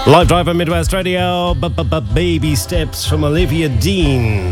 Live Drive on Midwest Radio, Baby Steps from Olivia Dean.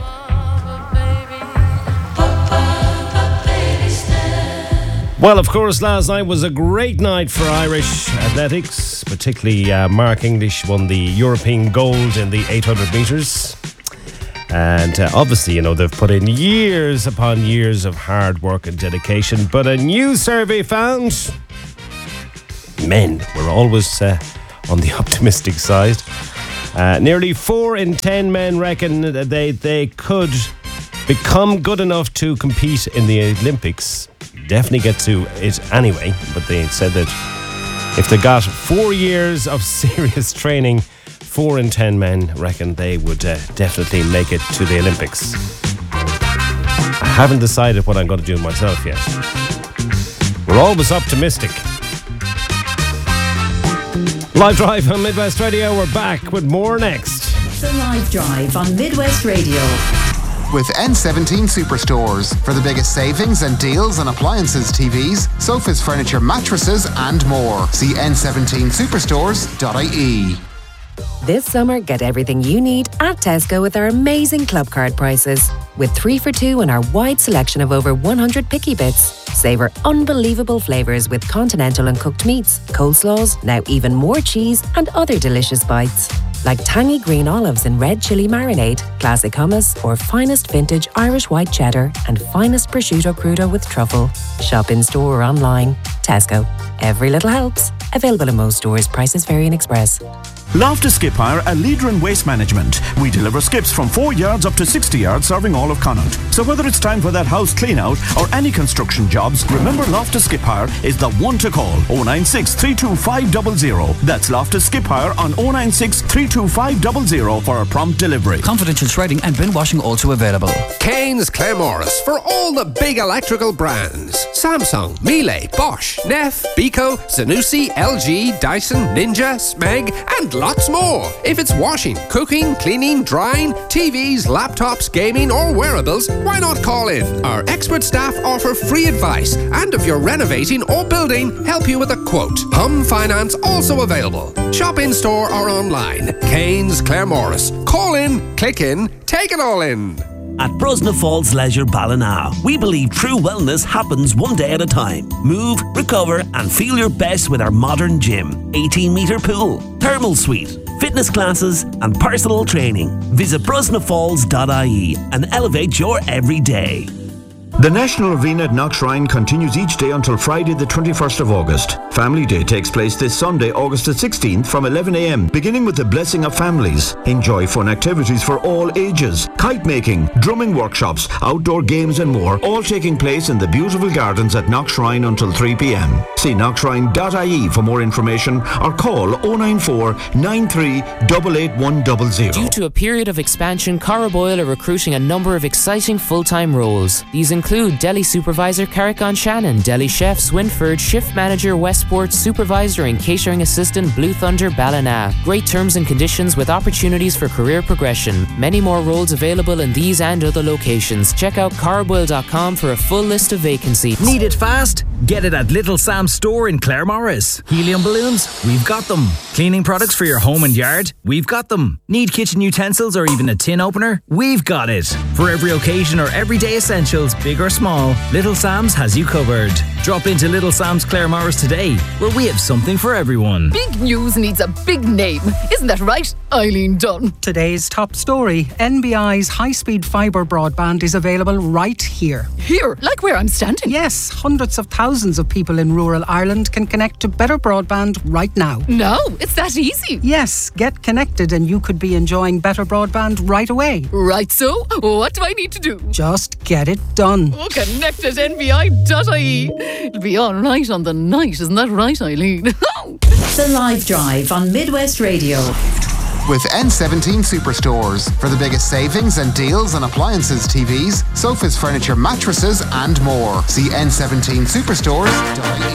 Well, of course, last night was a great night for Irish athletics, particularly Mark English won the European gold in the 800 metres. And obviously, you know, they've put in years upon years of hard work and dedication. But a new survey found men were always on the optimistic side. Nearly 4 in 10 men reckon that they could become good enough to compete in the Olympics. Definitely get to it anyway, but they said that if they got 4 years of serious training, 4 in 10 men reckon they would definitely make it to the Olympics. I haven't decided what I'm going to do myself yet. We're always optimistic. Live Drive on Midwest Radio. We're back with more next. The Live Drive on Midwest Radio. With N17 Superstores for the biggest savings and deals on appliances, TVs, sofas, furniture, mattresses and more. See n17superstores.ie. This summer, get everything you need at Tesco with our amazing club card prices. With 3 for $2 and our wide selection of over 100 picky bits. Savour unbelievable flavours with continental and cooked meats, coleslaws, now even more cheese and other delicious bites. Like tangy green olives in red chilli marinade, classic hummus, or finest vintage Irish white cheddar and finest prosciutto crudo with truffle. Shop in store or online. Tesco. Every little helps. Available in most stores. Prices vary in Express. Loftus Skip Hire, a leader in waste management. We deliver skips from 4 yards up to 60 yards, serving all of Connaught. So whether it's time for that house clean out or any construction jobs, remember Loftus Skip Hire is the one to call. 096 325 00. That's Loftus Skip Hire on 096 325 00 for a prompt delivery. Confidential shredding and bin washing also available. Kane's Claremorris for all the big electrical brands. Samsung, Miele, Bosch, Neff, Beko, Zanussi, LG, Dyson, Ninja, Smeg and lots more. If it's washing, cooking, cleaning, drying, TVs, laptops, gaming or wearables, why not call in? Our expert staff offer free advice and if you're renovating or building, help you with a quote. Home finance also available. Shop in store or online. Kane's Claremorris. Call in, click in, take it all in. At Brosna Falls Leisure Ballina, we believe true wellness happens one day at a time. Move, recover and feel your best with our modern gym, 18-metre pool, thermal suite, fitness classes and personal training. Visit brosnafalls.ie and elevate your everyday. The National Novena at Knockshrine continues each day until Friday the 21st of August. Family Day takes place this Sunday, August the 16th from 11 a.m, beginning with the blessing of families. Enjoy fun activities for all ages, kite making, drumming workshops, outdoor games and more, all taking place in the beautiful gardens at Knockshrine until 3 p.m. See knockshrine.ie for more information or call 094 93 88100. Due to a period of expansion, Carraboyle are recruiting a number of exciting full-time roles. These include Deli Supervisor Carrick-on Shannon, Deli Chef Swinford, Shift Manager Westport, Supervisor and Catering Assistant Blue Thunder Ballina. Great terms and conditions with opportunities for career progression. Many more roles available in these and other locations. Check out carraboyle.com for a full list of vacancies. Need it fast? Get it at Little Sam's store in Claremorris. Helium balloons? We've got them. Cleaning products for your home and yard? We've got them. Need kitchen utensils or even a tin opener? We've got it. For every occasion or everyday essentials, big or small, Little Sam's has you covered. Drop into Little Sam's Claremorris today, where we have something for everyone. Big news needs a big name. Isn't that right, Eileen Dunn? Today's top story. NBI's high-speed fibre broadband is available right here. Here? Like where I'm standing? Yes, hundreds of thousands of people in rural Ireland can connect to better broadband right now. No, it's that easy. Yes, get connected and you could be enjoying better broadband right away. Right so? What do I need to do? Just get it done. Oh, connect at nbi.ie. It'll be all right on the night, isn't that right, Eileen? The Live Drive on Midwest Radio. With N17 Superstores for the biggest savings and deals on appliances, TVs, sofas, furniture, mattresses and more. See n17superstores.ie.